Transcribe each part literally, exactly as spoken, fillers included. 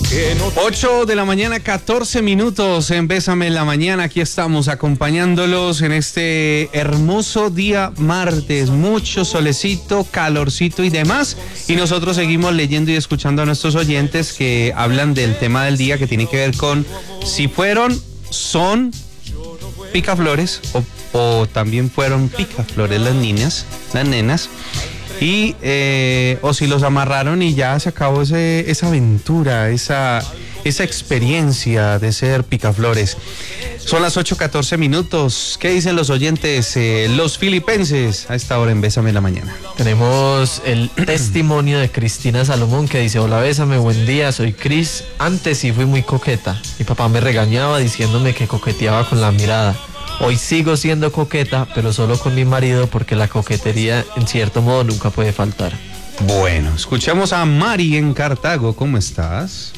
ocho de la mañana, catorce minutos en Bésame en la Mañana. Aquí estamos acompañándolos en este hermoso día martes. Mucho solecito, calorcito y demás. Y nosotros seguimos leyendo y escuchando a nuestros oyentes que hablan del tema del día, que tiene que ver con si fueron, son picaflores o, o también fueron picaflores las niñas, las nenas. Y, eh, o si los amarraron y ya se acabó ese, esa aventura, esa, esa experiencia de ser picaflores. Son las ocho catorce minutos. ¿Qué dicen los oyentes, eh, los filipenses, a esta hora en Bésame en la Mañana? Tenemos el testimonio de Cristina Salomón, que dice: hola, Bésame, buen día, soy Cris. Antes sí fui muy coqueta. Mi papá me regañaba diciéndome que coqueteaba con la mirada. Hoy sigo siendo coqueta, pero solo con mi marido, porque la coquetería, en cierto modo, nunca puede faltar. Bueno, escuchamos a Mari en Cartago. ¿Cómo estás?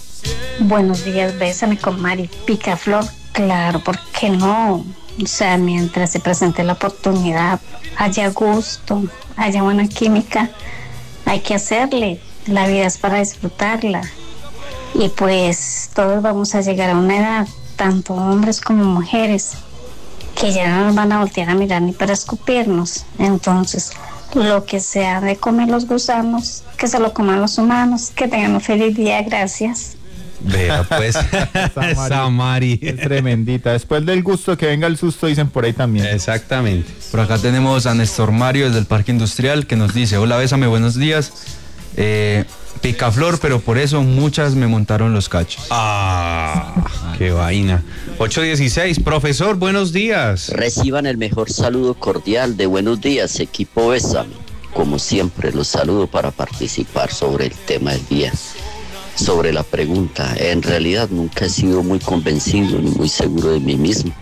Buenos días, Bésame con Mari. Picaflor, claro, ¿por qué no? O sea, mientras se presente la oportunidad, haya gusto, haya buena química, hay que hacerle. La vida es para disfrutarla. Y pues todos vamos a llegar a una edad, tanto hombres como mujeres, que ya no nos van a voltear a mirar ni para escupirnos. Entonces, lo que sea de comer los gusanos, que se lo coman los humanos. Que tengan un feliz día, gracias. Vea pues, esa Mari es tremendita. Después del gusto que venga el susto, dicen por ahí también. Exactamente. Por acá tenemos a Néstor Mario desde el Parque Industrial, que nos dice: hola, Bésame, buenos días. Eh, picaflor, pero por eso muchas me montaron los cachos. Ah, qué vaina. ocho dieciséis, profesor, buenos días. Reciban el mejor saludo cordial de buenos días, equipo Bésame. Como siempre, los saludo para participar sobre el tema del día. Sobre la pregunta, en realidad nunca he sido muy convencido ni muy seguro de mí mismo.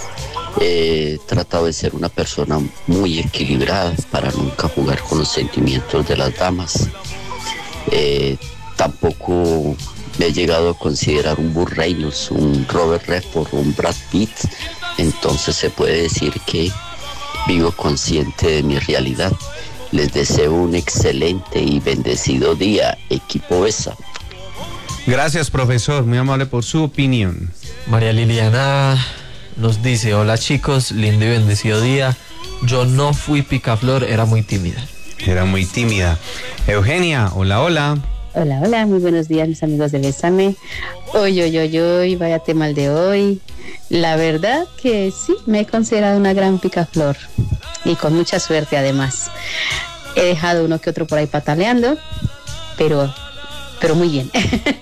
He tratado de ser una persona muy equilibrada para nunca jugar con los sentimientos de las damas. Eh, tampoco me he llegado a considerar un Burt Reynolds, un Robert Redford, un Brad Pitt. Entonces se puede decir que vivo consciente de mi realidad. Les deseo un excelente y bendecido día, equipo Bésame. Gracias, profesor, muy amable por su opinión. María Liliana nos dice: hola, chicos, lindo y bendecido día. Yo no fui picaflor, era muy tímida. Era muy tímida. Eugenia, hola, hola. Hola, hola, muy buenos días, mis amigos de Bésame. Hoy, hoy, hoy, hoy, vaya tema el de hoy. La verdad que sí, me he considerado una gran picaflor y con mucha suerte además. He dejado uno que otro por ahí pataleando, pero, pero muy bien,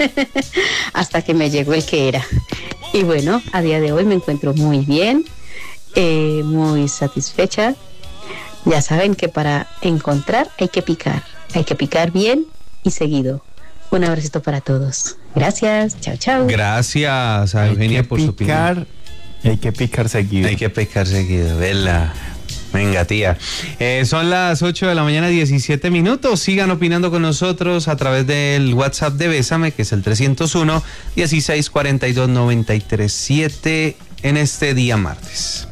hasta que me llegó el que era. Y bueno, a día de hoy me encuentro muy bien, eh, muy satisfecha. Ya saben que para encontrar hay que picar, hay que picar bien y seguido. Un abracito para todos. Gracias, chao, chao. Gracias a Eugenia por su opinión. Hay que picar seguido. Hay que picar seguido, vela. Venga, tía. Eh, son las ocho de la mañana, diecisiete minutos. Sigan opinando con nosotros a través del WhatsApp de Bésame, que es el trescientos uno, dieciséis cuarenta y dos noventa y tres siete en este día martes.